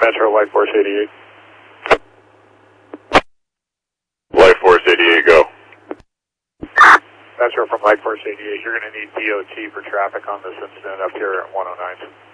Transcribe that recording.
Metro Life Force 88. Life Force 88, go. Metro from Life Force 88, you're going to need DOT for traffic on this incident up here at 109.